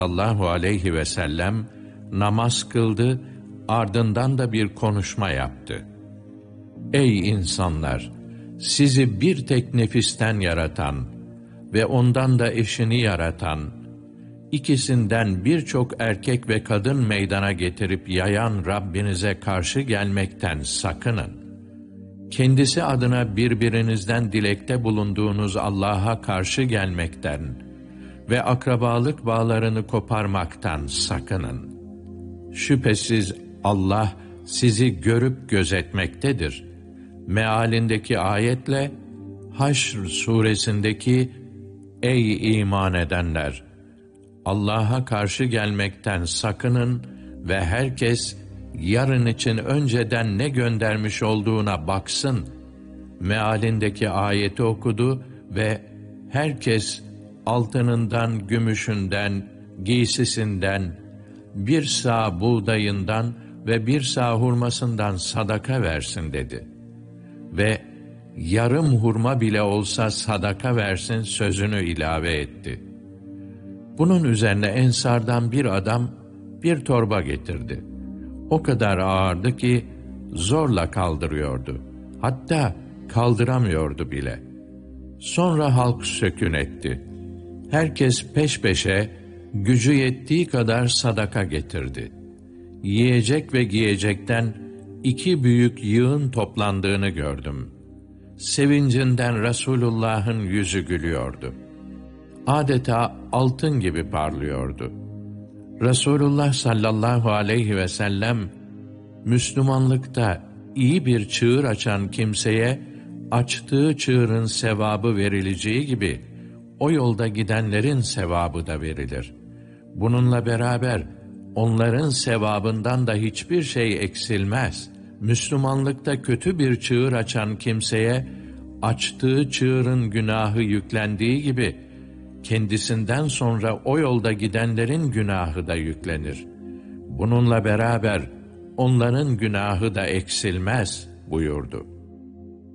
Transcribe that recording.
sallallahu aleyhi ve sellem namaz kıldı, ardından da bir konuşma yaptı. Ey insanlar! Sizi bir tek nefisten yaratan ve ondan da eşini yaratan, ikisinden birçok erkek ve kadın meydana getirip yayan Rabbinize karşı gelmekten sakının. Kendisi adına birbirinizden dilekte bulunduğunuz Allah'a karşı gelmekten ve akrabalık bağlarını koparmaktan sakının. Şüphesiz Allah sizi görüp gözetmektedir. Mealindeki ayetle Haşr suresindeki Ey iman edenler! Allah'a karşı gelmekten sakının ve herkes yarın için önceden ne göndermiş olduğuna baksın mealindeki ayeti okudu ve herkes altınından, gümüşünden, giysisinden, bir sağ buğdayından ve bir sağ hurmasından sadaka versin dedi. Ve yarım hurma bile olsa sadaka versin sözünü ilave etti. Bunun üzerine Ensardan bir adam bir torba getirdi. O kadar ağırdı ki zorla kaldırıyordu. Hatta kaldıramıyordu bile. Sonra halk sökün etti. Herkes peş peşe gücü yettiği kadar sadaka getirdi. Yiyecek ve giyecekten 2 büyük yığın toplandığını gördüm. Sevincinden Resulullah'ın yüzü gülüyordu. Adeta altın gibi parlıyordu. Resulullah sallallahu aleyhi ve sellem, Müslümanlıkta iyi bir çığır açan kimseye, açtığı çığırın sevabı verileceği gibi, o yolda gidenlerin sevabı da verilir. Bununla beraber, onların sevabından da hiçbir şey eksilmez. Müslümanlıkta kötü bir çığır açan kimseye, açtığı çığırın günahı yüklendiği gibi, kendisinden sonra o yolda gidenlerin günahı da yüklenir. Bununla beraber onların günahı da eksilmez buyurdu.